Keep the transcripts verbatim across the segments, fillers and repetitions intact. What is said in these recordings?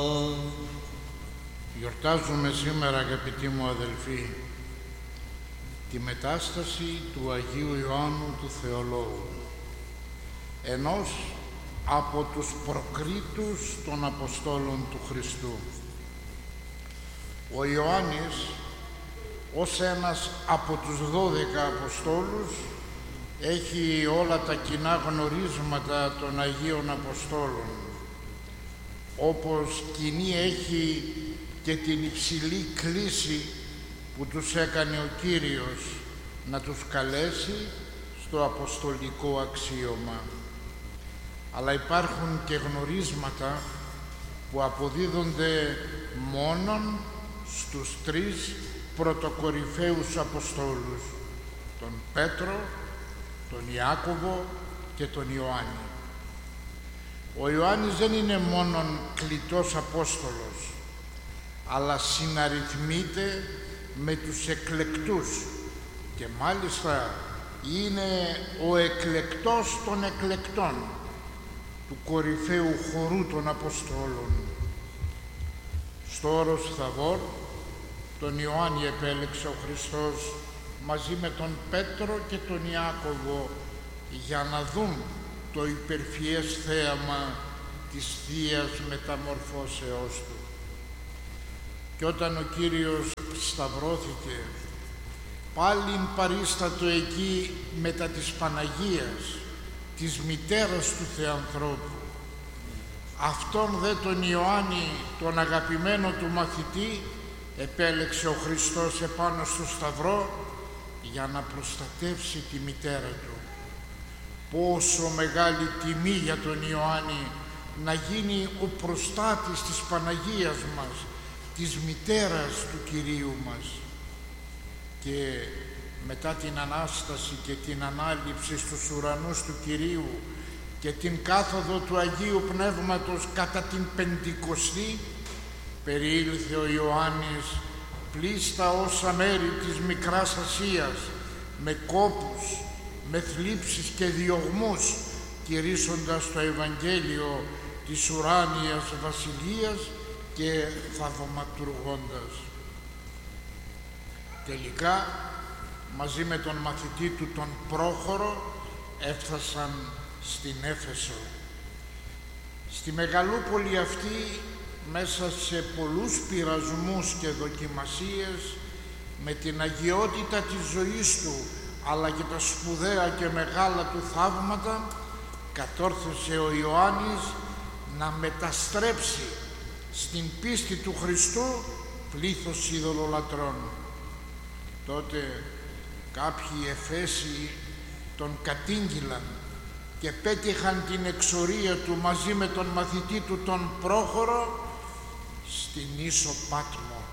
Γιορτάζουμε σήμερα, αγαπητοί μου αδελφοί, τη Μετάσταση του Αγίου Ιωάννου του Θεολόγου, ενός από τους προκρίτους των Αποστόλων του Χριστού. Ο Ιωάννης, ως ένας από τους δώδεκα Αποστόλους, έχει όλα τα κοινά γνωρίσματα των Αγίων Αποστόλων, όπως κοινή έχει και την υψηλή κλίση που τους έκανε ο Κύριος να τους καλέσει στο αποστολικό αξίωμα. Αλλά υπάρχουν και γνωρίσματα που αποδίδονται μόνον στους τρεις πρωτοκορυφαίους Αποστόλους, τον Πέτρο, τον Ιάκωβο και τον Ιωάννη. Ο Ιωάννης δεν είναι μόνον κλητός Απόστολος, αλλά συναριθμείται με τους εκλεκτούς και μάλιστα είναι ο εκλεκτός των εκλεκτών του κορυφαίου χορού των Αποστόλων. Στο όρος Θαβόρ τον Ιωάννη επέλεξε ο Χριστός μαζί με τον Πέτρο και τον Ιάκωβο για να δουν το υπερφυές θέαμα της Θείας Μεταμορφώσεώς του. Και όταν ο Κύριος σταυρώθηκε, πάλιν παρίστατο εκεί μετά της Παναγίας, της μητέρας του Θεανθρώπου. Αυτόν δε τον Ιωάννη, τον αγαπημένο του μαθητή, επέλεξε ο Χριστός επάνω στο σταυρό για να προστατεύσει τη μητέρα του. Πόσο μεγάλη τιμή για τον Ιωάννη να γίνει ο προστάτης της Παναγίας μας, της μητέρας του Κυρίου μας. Και μετά την Ανάσταση και την Ανάληψη στους ουρανούς του Κυρίου και την κάθοδο του Αγίου Πνεύματος κατά την Πεντηκοστή, περιήλθε ο Ιωάννης πλήστα όσα μέρη της Μικράς Ασίας, με κόπους, με θλίψεις και διωγμούς, κηρύσσοντας το Ευαγγέλιο της ουράνιας βασιλείας και θαυματουργώντας. Τελικά, μαζί με τον μαθητή του τον Πρόχορο, έφτασαν στην Έφεσο. Στη μεγαλούπολη αυτή, μέσα σε πολλούς πειρασμούς και δοκιμασίες, με την αγιότητα της ζωής του, αλλά και τα σπουδαία και μεγάλα του θαύματα, κατόρθωσε ο Ιωάννης να μεταστρέψει στην πίστη του Χριστού πλήθος ειδωλολατρών. Τότε κάποιοι Εφέσιοι τον κατήγγυλαν και πέτυχαν την εξορία του μαζί με τον μαθητή του τον Πρόχορο στην ίσο Πάτμο.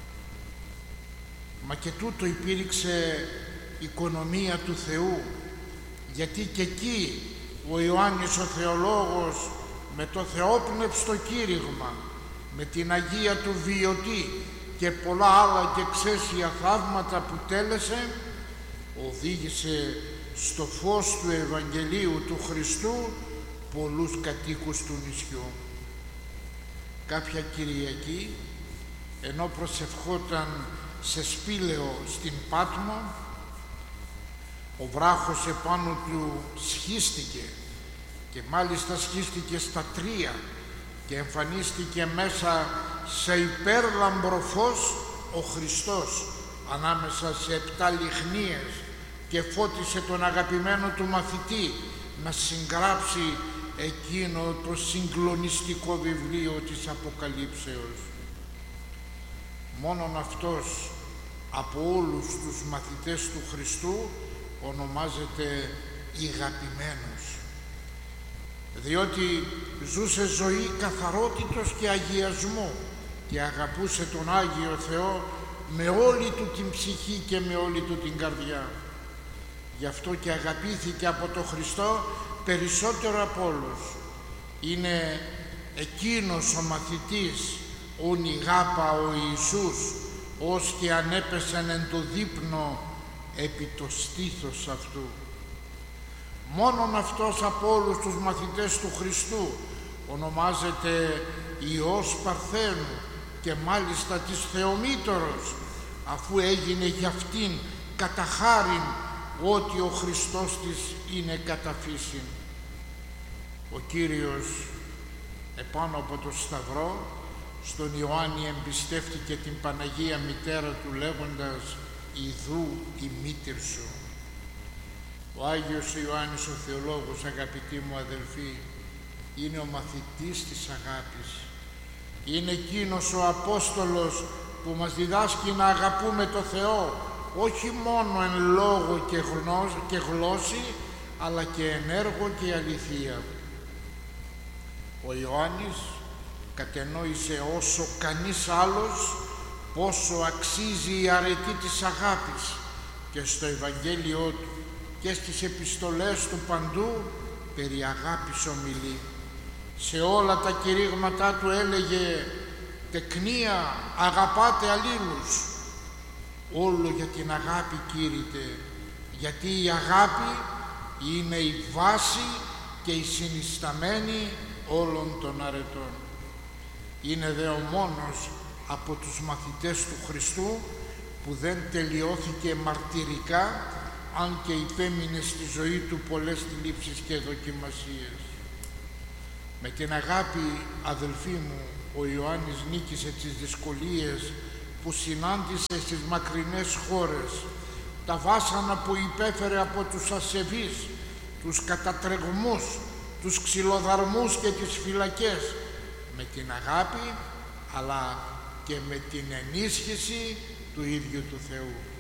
Μα και τούτο υπήρξε οικονομία του Θεού, γιατί και εκεί ο Ιωάννης ο Θεολόγος με το θεόπνευστο κήρυγμα, με την Αγία του Βιωτή και πολλά άλλα και εξαίσια θαύματα που τέλεσε, οδήγησε στο φως του Ευαγγελίου του Χριστού πολλούς κατοίκους του νησιού. Κάποια Κυριακή, ενώ προσευχόταν σε σπήλαιο στην Πάτμο, ο βράχος επάνω του σχίστηκε και μάλιστα σχίστηκε στα τρία και εμφανίστηκε μέσα σε υπέρλαμπρο φως ο Χριστός ανάμεσα σε επτά λιχνίες και φώτισε τον αγαπημένο του μαθητή να συγγράψει εκείνο το συγκλονιστικό βιβλίο της Αποκαλύψεως. Μόνον αυτός από όλους τους μαθητές του Χριστού ονομάζεται ηγαπημένος, διότι ζούσε ζωή καθαρότητος και αγιασμού και αγαπούσε τον Άγιο Θεό με όλη του την ψυχή και με όλη του την καρδιά. Γι' αυτό και αγαπήθηκε από τον Χριστό περισσότερο από όλους. Είναι εκείνος ο μαθητής, ο νιγάπα ο Ιησούς, ως και ανέπεσεν εν το δείπνο επί το στήθος αυτού. Μόνον αυτός από όλους τους μαθητές του Χριστού ονομάζεται Υιός Παρθένου και μάλιστα της Θεομήτωρος, αφού έγινε για αυτήν κατά χάριν ότι ο Χριστός της είναι κατά φύσιν. Ο Κύριος επάνω από το Σταυρό στον Ιωάννη εμπιστεύτηκε την Παναγία Μητέρα του λέγοντας «Ιδού η μήτηρ σου». Ο Άγιος Ιωάννης ο Θεολόγος, αγαπητοί μου αδελφοί, είναι ο μαθητής της αγάπης. Είναι εκείνος ο Απόστολος που μας διδάσκει να αγαπούμε το Θεό, όχι μόνο εν λόγω και, γνώση, και γλώσση, αλλά και εν έργο και αληθεία. Ο Ιωάννης κατενόησε όσο κανείς άλλος πόσο αξίζει η αρετή της αγάπης, και στο Ευαγγέλιό του και στις επιστολές του παντού περί αγάπης ομιλεί. Σε όλα τα κηρύγματά του έλεγε «Τεκνία, αγαπάτε αλλήλους». Όλο για την αγάπη κήρυτε, γιατί η αγάπη είναι η βάση και η συνισταμένη όλων των αρετών. Είναι δε ο μόνος από τους μαθητές του Χριστού που δεν τελειώθηκε μαρτυρικά, αν και υπέμεινε στη ζωή του πολλές θλίψεις και δοκιμασίες. Με την αγάπη, αδελφοί μου, ο Ιωάννης νίκησε τις δυσκολίες που συνάντησε στις μακρινές χώρες, τα βάσανα που υπέφερε από τους ασεβείς, τους κατατρεγμούς, τους ξυλοδαρμούς και τις φυλακές, με την αγάπη αλλά και με την ενίσχυση του ίδιου του Θεού.